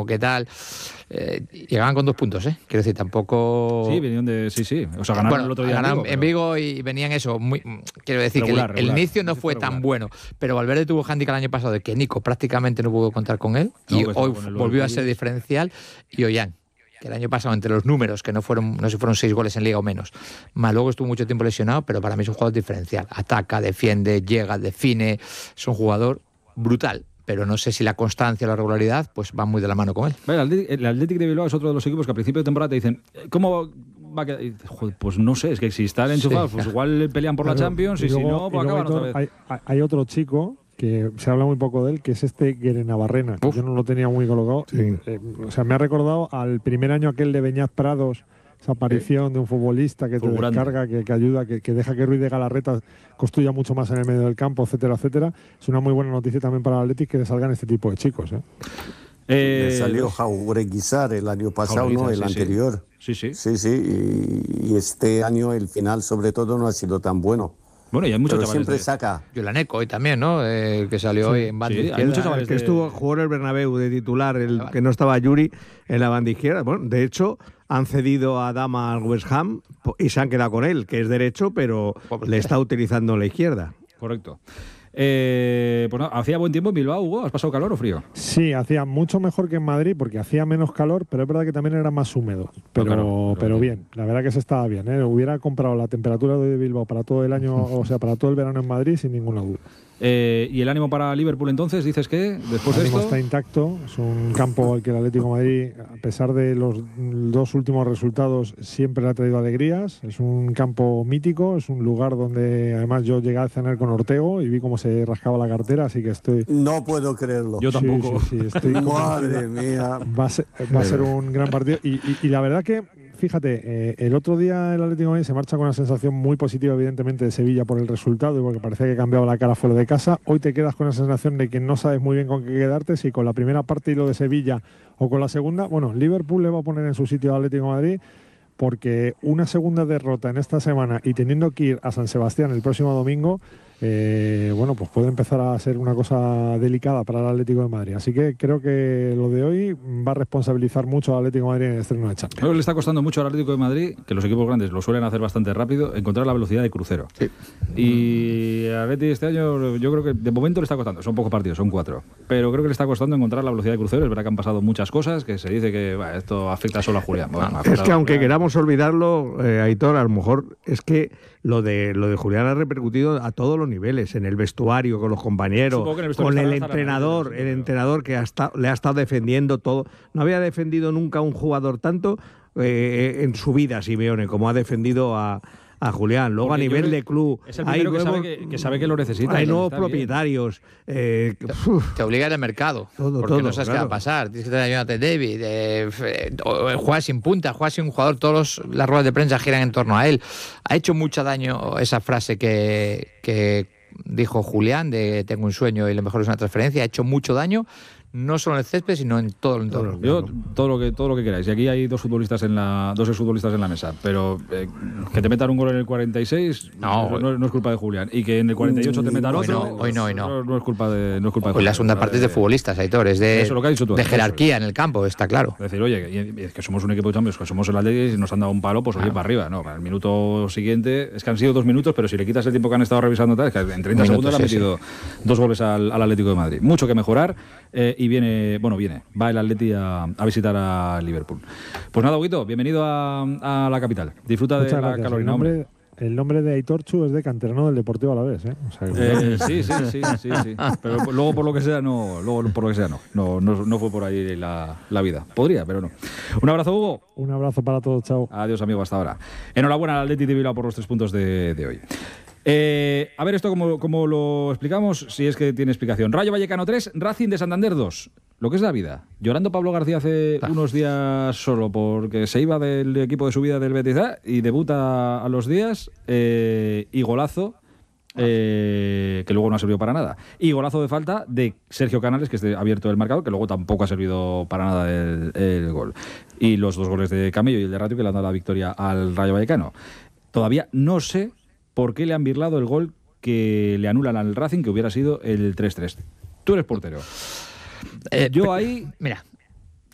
como que tal. Llegaban con 2 puntos, quiero decir, tampoco... Sí, venían de... Sí, o sea, ganaron el otro día en Vigo y venían eso, quiero decir regular, que el inicio no fue tan bueno, pero Valverde tuvo handicap el año pasado de que Nico prácticamente no pudo contar con él, y hoy volvió a ser diferencial, y Ollán, que el año pasado entre los números, que no sé si fueron 6 goles en Liga o menos, más luego estuvo mucho tiempo lesionado, pero para mí es un jugador diferencial, ataca, defiende, llega, define, es un jugador brutal. Pero no sé si la constancia o la regularidad pues van muy de la mano con él. El Athletic de Bilbao es otro de los equipos que a principio de temporada te dicen ¿cómo va a quedar? Joder, pues no sé, es que si están enchufados, pues igual pelean por la Champions y luego, si no, pues acaban otra vez. Hay otro chico que se habla muy poco de él, que es Guerenavarrena. Yo no lo tenía muy colocado. Sí. O sea, me ha recordado al primer año aquel de Beñat Prados, esa aparición de un futbolista que te descarga, que ayuda, que deja que Ruiz de Galarreta construya mucho más en el medio del campo, etcétera, etcétera. Es una muy buena noticia también para el Athletic que le salgan este tipo de chicos. Le salió Jaureguizar el año pasado, ¿no? El anterior. Sí. Y este año el final, sobre todo, no ha sido tan bueno. Bueno, y hay muchos pero chavales siempre saca. Yolaneco hoy también, ¿no? Que salió hoy en banda izquierda. Hay muchos chavales que jugó en el Bernabéu de titular, que no estaba Yuri en la banda izquierda. Bueno, de hecho, han cedido a Dama al West Ham y se han quedado con él, que es derecho, pero le está utilizando la izquierda. Correcto. Pues no, ¿hacía buen tiempo en Bilbao, Hugo? ¿Has pasado calor o frío? Sí, hacía mucho mejor que en Madrid porque hacía menos calor, pero es verdad que también era más húmedo. Pero bien, la verdad que se estaba bien. Hubiera comprado la temperatura de Bilbao para todo el año, o sea, para todo el verano en Madrid sin ninguna duda. ¿Y el ánimo para Liverpool entonces? ¿Dices que después de esto? Está intacto, es un campo al que el Atlético de Madrid, a pesar de los 2 últimos resultados, siempre le ha traído alegrías. Es un campo mítico, es un lugar donde además yo llegué a cenar con Ortego y vi cómo se rascaba la cartera, así que estoy... No puedo creerlo. Yo tampoco. Sí, estoy Madre mía. Va a ser un gran partido y la verdad que, fíjate, el otro día el Atlético de Madrid se marcha con una sensación muy positiva, evidentemente, de Sevilla por el resultado y porque parecía que cambiaba la cara fuera de casa. Hoy te quedas con la sensación de que no sabes muy bien con qué quedarte, si con la primera parte y lo de Sevilla o con la segunda. Bueno, Liverpool le va a poner en su sitio al Atlético de Madrid porque una segunda derrota en esta semana y teniendo que ir a San Sebastián el próximo domingo, bueno, pues puede empezar a ser una cosa delicada para el Atlético de Madrid. Así que creo que lo de hoy va a responsabilizar mucho al Atlético de Madrid en el estreno de Champions. Creo que le está costando mucho al Atlético de Madrid, que los equipos grandes lo suelen hacer bastante rápido, encontrar la velocidad de crucero. Sí. Y al Atlético este año yo creo que de momento le está costando. Son pocos partidos, son 4. Pero creo que le está costando encontrar la velocidad de crucero. Es verdad que han pasado muchas cosas, que se dice que esto afecta solo a Julián. Bueno, es que aunque queramos olvidarlo, Aitor, a lo mejor es que lo de Julián ha repercutido a todos los niveles, en el vestuario, con los compañeros, con el entrenador que le ha estado defendiendo todo. No había defendido nunca a un jugador tanto en su vida, Simeone, como ha defendido a Julián. Luego, porque a nivel de club, es el primero que sabe que lo necesita. Hay nuevos propietarios. Te obliga al mercado, porque no sabes qué va a pasar. Tienes que tener a Jonathan David, juega sin punta, juega sin un jugador. Todas las ruedas de prensa giran en torno a él. Ha hecho mucho daño esa frase que dijo Julián de tengo un sueño y lo mejor es una transferencia. Ha hecho mucho daño. No solo en el césped, sino en todo el entorno. Yo, todo lo que queráis. Y aquí hay dos exfutbolistas en la mesa. Pero que te metan un gol en el 46 no es culpa de Julián. Y que en el 48 te metan otro. Hoy no. No es culpa de Julián. Hoy la segunda parte es de futbolistas, Aitor. Es de jerarquía en el campo, está claro. Es decir, oye, es que somos un equipo de Champions, que somos el Atlético y nos han dado un palo, pues oye, para arriba. No, para el minuto siguiente, es que han sido 2 minutos, pero si le quitas el tiempo que han estado revisando, es que en 30 segundos le han metido 2 goles al Atlético de Madrid. Mucho que mejorar. Y va el Atleti a visitar a Liverpool. Pues nada, Huguito, bienvenido a la capital. Disfruta de la calorina. El nombre de Aitor Chu es de canterano del Deportivo Alavés, ¿eh? O sea, sí. Pero luego por lo que sea no fue por ahí la vida. Podría, pero no. Un abrazo, Hugo. Un abrazo para todos, chao. Adiós, amigo, hasta ahora. Enhorabuena al Atleti de Bilbao por los 3 puntos de hoy. A ver esto como lo explicamos, si es que tiene explicación. Rayo Vallecano 3, Racing de Santander 2. Lo que es la vida. Llorando Pablo García hace unos días solo porque se iba del equipo de su vida del Betis y debuta a los días y golazo que luego no ha servido para nada. Y golazo de falta de Sergio Canales, que ha abierto el marcador, que luego tampoco ha servido para nada el gol. Y los 2 goles de Camello y el de Ratio que le han dado la victoria al Rayo Vallecano. Todavía no sé por qué le han birlado el gol que le anulan al Racing, que hubiera sido el 3-3. Tú eres portero. Yo ahí... Mira,